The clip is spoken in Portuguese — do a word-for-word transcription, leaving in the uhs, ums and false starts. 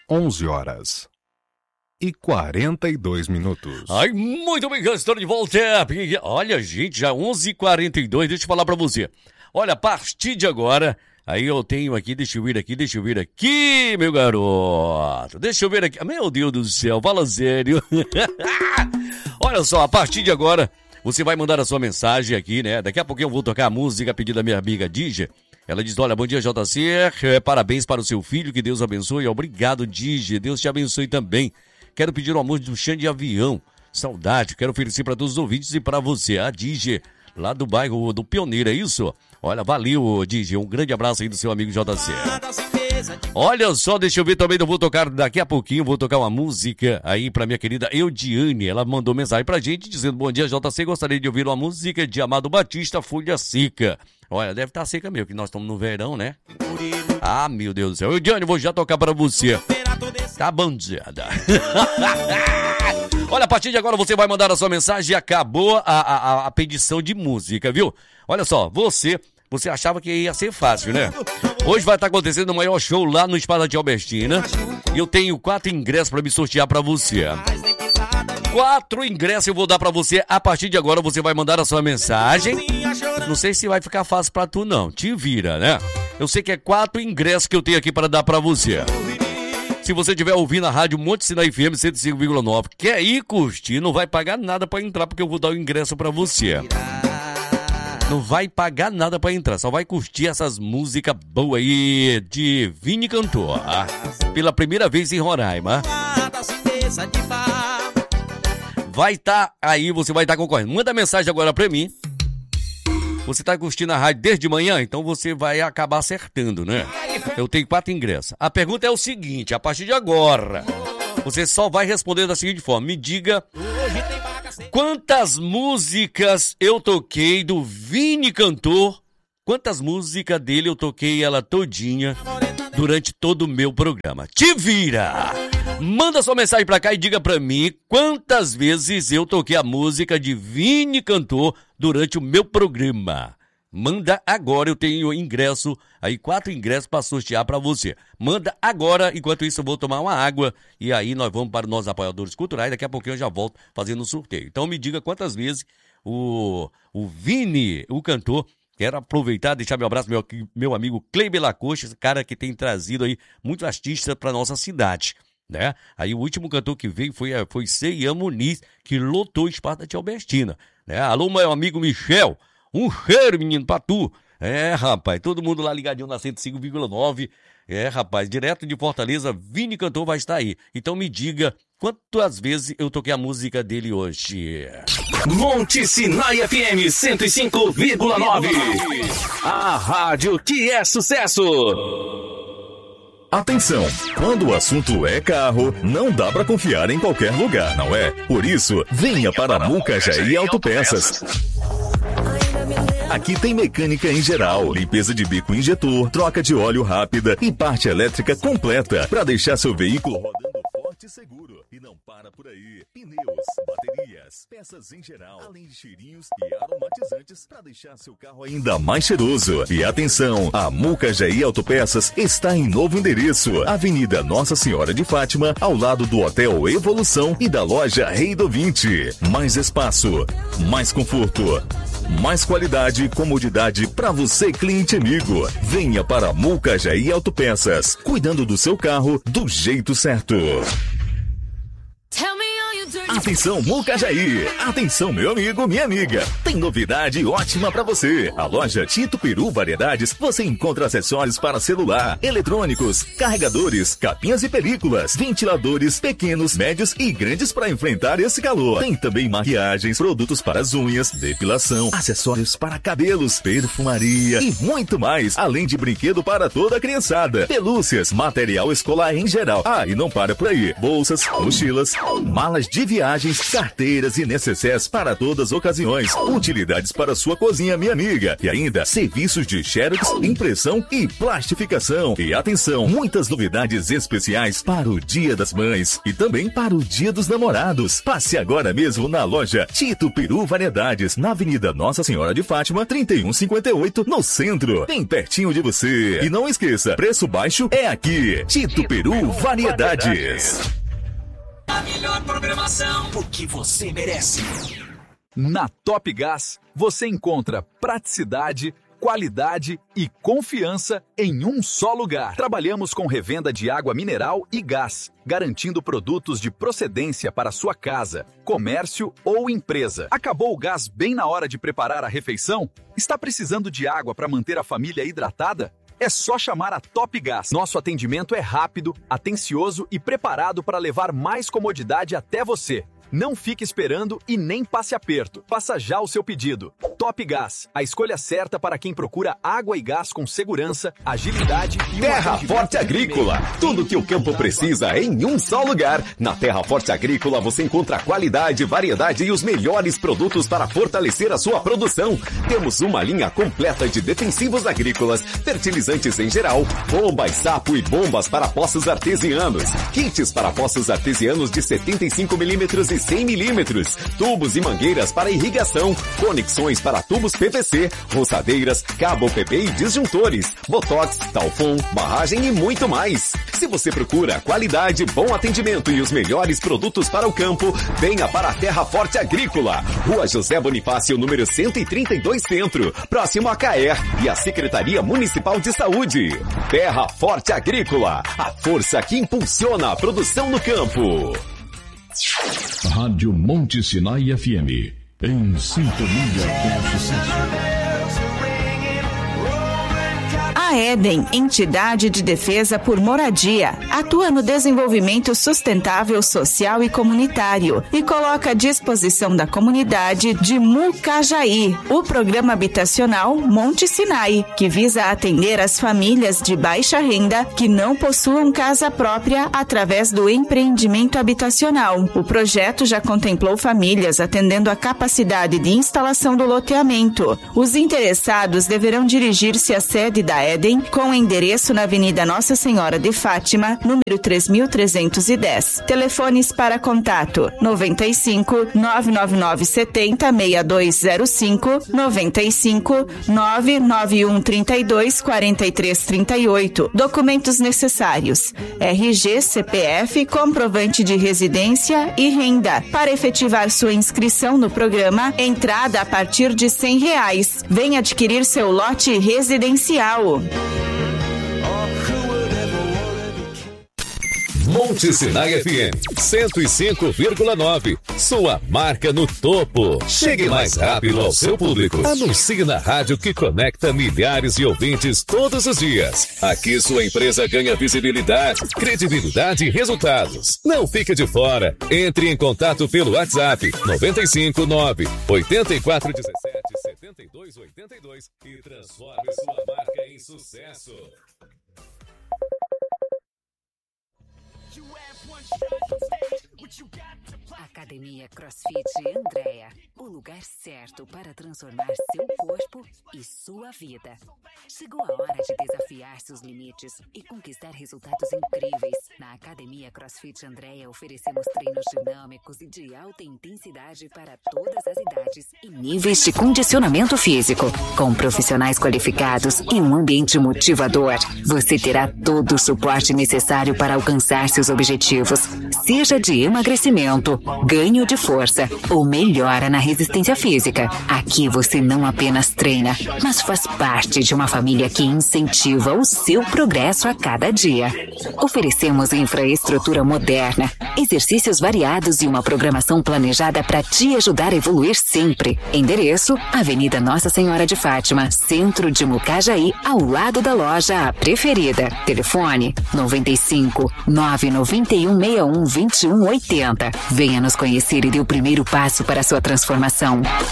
onze horas e quarenta e dois minutos. Ai, muito bem, estou de volta. Olha, gente, já onze e quarenta e dois, deixa eu falar pra você. Olha, a partir de agora, aí eu tenho aqui, deixa eu vir aqui, deixa eu vir aqui, meu garoto. Deixa eu ver aqui, meu Deus do céu, fala sério. Olha só, a partir de agora, você vai mandar a sua mensagem aqui, né? Daqui a pouquinho eu vou tocar a música a pedido da minha amiga Dígia. Ela diz, olha, bom dia, J C, é, parabéns para o seu filho, que Deus abençoe. Obrigado, Dígia, Deus te abençoe também. Quero pedir uma música do Xande de Avião, saudade, quero oferecer para todos os ouvintes e para você, a Dígia, lá do bairro do Pioneiro, é isso? Olha, valeu, Dígia, um grande abraço aí do seu amigo J C. Olha só, deixa eu ver também, eu vou tocar daqui a pouquinho, vou tocar uma música aí pra minha querida Eudiane. Ela mandou mensagem pra gente dizendo, bom dia, J C, gostaria de ouvir uma música de Amado Batista, Folha Seca. Olha, deve estar seca mesmo, que nós estamos no verão, né? Ah, meu Deus do céu. Eudiane, vou já tocar pra você. Tá bandeada. Olha, a partir de agora você vai mandar a sua mensagem e acabou a, a, a pedição de música, viu? Olha só, você... Você achava que ia ser fácil, né? Hoje vai estar acontecendo o maior show lá no Espada de Albertina. E eu tenho quatro ingressos para me sortear para você. Quatro ingressos eu vou dar para você. A partir de agora você vai mandar a sua mensagem. Não sei se vai ficar fácil para tu não. Te vira, né? Eu sei que é quatro ingressos que eu tenho aqui para dar para você. Se você estiver ouvindo a rádio Monte Sinai F M cento e cinco vírgula nove, quer ir curtir, não vai pagar nada para entrar, porque eu vou dar o ingresso para você. Não vai pagar nada pra entrar, só vai curtir essas músicas boas aí de Vini Cantor, ah, pela primeira vez em Roraima. Vai estar tá aí, você vai estar tá concorrendo. Manda mensagem agora pra mim. Você tá curtindo a rádio desde manhã, então você vai acabar acertando, né? Eu tenho quatro ingressos. A pergunta é o seguinte, a partir de agora, você só vai responder da seguinte forma, me diga... Quantas músicas eu toquei do Vini Cantor? Quantas músicas dele eu toquei ela todinha durante todo o meu programa? Te vira! Manda sua mensagem pra cá e diga pra mim quantas vezes eu toquei a música de Vini Cantor durante o meu programa. Manda agora, eu tenho ingresso, aí quatro ingressos para sortear para você. Manda agora, enquanto isso eu vou tomar uma água e aí nós vamos para os nossos apoiadores culturais. Daqui a pouquinho eu já volto fazendo o sorteio. Então me diga quantas vezes o, o Vini, o cantor, quero aproveitar e deixar meu abraço meu, meu amigo Cleiber Lacoste, esse cara que tem trazido aí muitos artistas para nossa cidade, né? Aí o último cantor que veio foi, foi Ceian Muniz, que lotou o Esparta de Albertina, né? Alô, meu amigo Michel. Um cheiro, menino, pra tu. É, rapaz, todo mundo lá ligadinho na cento e cinco vírgula nove. É, rapaz, direto de Fortaleza, Vini Cantor vai estar aí. Então me diga quantas vezes eu toquei a música dele hoje. Monte Sinai F M cento e cinco vírgula nove. A rádio que é sucesso. Atenção, quando o assunto é carro, não dá pra confiar em qualquer lugar, não é? Por isso, venha para a Mucajaí Autopeças. Aqui tem mecânica em geral, limpeza de bico injetor, troca de óleo rápida e parte elétrica completa para deixar seu veículo rodando forte e seguro. E não para por aí. Pneus, baterias, peças em geral, além de cheirinhos e aromatizantes para deixar seu carro ainda mais cheiroso. E atenção, a Mucajaí Autopeças está em novo endereço, Avenida Nossa Senhora de Fátima, ao lado do Hotel Evolução e da loja Rei do vinte. Mais espaço, mais conforto, mais qualidade e comodidade para você, cliente amigo. Venha para Mucajaí Autopeças, cuidando do seu carro do jeito certo. Atenção, Mucajaí! Atenção, meu amigo, minha amiga! Tem novidade ótima pra você! A loja Tito Peru Variedades, você encontra acessórios para celular, eletrônicos, carregadores, capinhas e películas, ventiladores pequenos, médios e grandes para enfrentar esse calor. Tem também maquiagens, produtos para as unhas, depilação, acessórios para cabelos, perfumaria e muito mais, além de brinquedo para toda a criançada, pelúcias, material escolar em geral. Ah, e não para por aí, bolsas, mochilas, malas de viagem, viagens, carteiras e necessários para todas as ocasiões, utilidades para sua cozinha, minha amiga, e ainda serviços de xerox, impressão e plastificação. E atenção, muitas novidades especiais para o Dia das Mães e também para o Dia dos Namorados. Passe agora mesmo na loja Tito Peru Variedades, na Avenida Nossa Senhora de Fátima, trinta e um cinquenta e oito, no centro, bem pertinho de você. E não esqueça, preço baixo é aqui. Tito Peru Variedades. A melhor programação, porque você merece. Na Top Gás, você encontra praticidade, qualidade e confiança em um só lugar. Trabalhamos com revenda de água mineral e gás, garantindo produtos de procedência para sua casa, comércio ou empresa. Acabou o gás bem na hora de preparar a refeição? Está precisando de água para manter a família hidratada? É só chamar a Top Gás. Nosso atendimento é rápido, atencioso e preparado para levar mais comodidade até você. Não fique esperando e nem passe aperto. Faça já o seu pedido. Top Gás, a escolha certa para quem procura água e gás com segurança, agilidade e... Terra Forte Agrícola. Tudo que o campo precisa em um só lugar. Na Terra Forte Agrícola você encontra qualidade, variedade e os melhores produtos para fortalecer a sua produção. Temos uma linha completa de defensivos agrícolas, fertilizantes em geral, bombas, sapo e bombas para poços artesianos, kits para poços artesianos de setenta e cinco milímetros e cem milímetros, tubos e mangueiras para irrigação, conexões para tubos P V C, roçadeiras, cabo P P e disjuntores, botox, talfon, barragem e muito mais. Se você procura qualidade, bom atendimento e os melhores produtos para o campo, venha para a Terra Forte Agrícola. Rua José Bonifácio, número cento e trinta e dois Centro, próximo a Caer e a Secretaria Municipal de Saúde. Terra Forte Agrícola, a força que impulsiona a produção no campo. Rádio Monte Sinai F M, em sintonia com o sucesso. A Éden, entidade de defesa por moradia, atua no desenvolvimento sustentável social e comunitário e coloca à disposição da comunidade de Mucajaí o programa habitacional Monte Sinai, que visa atender as famílias de baixa renda que não possuam casa própria através do empreendimento habitacional. O projeto já contemplou famílias atendendo a capacidade de instalação do loteamento. Os interessados deverão dirigir-se à sede da Éden com endereço na Avenida Nossa Senhora de Fátima, número três mil trezentos e dez. Telefones para contato: noventa e cinco, nove nove nove setenta, seis dois zero cinco, noventa e cinco, nove nove um trinta e dois, quarenta e três trinta e oito. Documentos necessários: R G, C P F, comprovante de residência e renda. Para efetivar sua inscrição no programa, entrada a partir de cem reais. Venha adquirir seu lote residencial. Monte Sinai F M cento e cinco vírgula nove, sua marca no topo. Chegue mais rápido ao seu público. Anuncie na rádio que conecta milhares de ouvintes todos os dias. Aqui sua empresa ganha visibilidade, credibilidade e resultados. Não fique de fora. Entre em contato pelo WhatsApp noventa e cinco, nove, oito quatro um sete, sete dois oito dois e transforme sua marca em sucesso. Academia CrossFit Andréa, o lugar certo para transformar seu corpo e sua vida. Chegou a hora de desafiar seus limites e conquistar resultados incríveis. Na Academia CrossFit Andréa oferecemos treinos dinâmicos e de alta intensidade para todas as idades e níveis de condicionamento físico. Com profissionais qualificados e um ambiente motivador, você terá todo o suporte necessário para alcançar seus objetivos, seja de emagrecimento, ganho de força ou melhora na resistência física. Aqui você não apenas treina, mas faz parte de uma família que incentiva o seu progresso a cada dia. Oferecemos infraestrutura moderna, exercícios variados e uma programação planejada para te ajudar a evoluir sempre. Endereço: Avenida Nossa Senhora de Fátima, centro de Mucajaí, ao lado da loja A Preferida. Telefone noventa e cinco, nove nove um, seis um, dois um oito zero. Venha nos conhecer e dê o primeiro passo para a sua transformação.